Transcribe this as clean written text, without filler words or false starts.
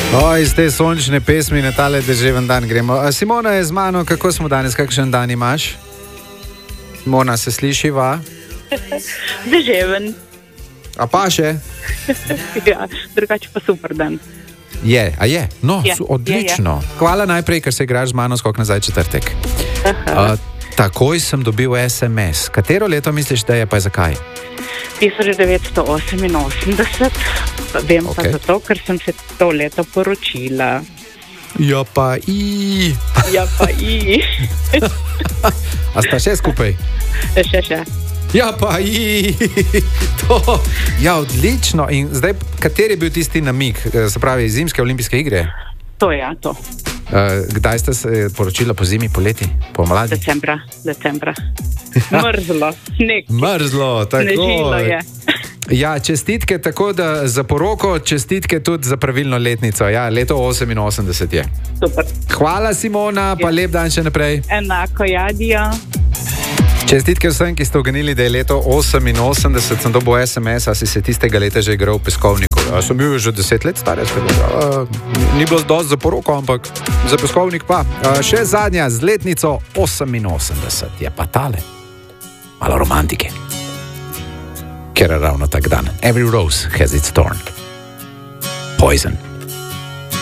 Iz te sončne pesmi na tale deževen dan gremo. Simona je z mano, kako smo danes, kakšen dan imaš? Simona, se slišiva? Deževen. A pa še? Ja, drugače pa super dan. Je, a je? No, Je, odlično. Hvala najprej, ker se igraš z mano skok nazaj četrtek. Takoj sem dobil SMS. Katero leto misliš, da je, pa zakaj? 1988. Vem pa zato, ker sem se to leto poročila. Ja pa Ja pa A sta še skupaj? Še. Ja pa to. Ja, odlično. In zdaj, kateri je bil tisti namig, se pravi zimske olimpijske igre? To je, to. Kdaj ste se poročila, po zimi, poleti, po mladi? Decembra. Mrzlo, Mrzlo, tako. Snežilo je. Ja, čestitke tako da za poroko, čestitke tudi za pravilno letnico. Ja, leto 88 je. Super. Hvala, Simona, pa lep dan še naprej. Enako, Jadija. Čestitke vsem, ki ste oganili, da je leto 88, sem dobil SMS, a si se tistega leta že igral v peskovniku. Sem bil že 10 let star, ni bilo dosti za poroko, ampak za peskovnik pa. Še zadnja z letnico 88 je pa tale. Malo romantike. Ker je ravno tak dan. Every rose has its thorn. Poison.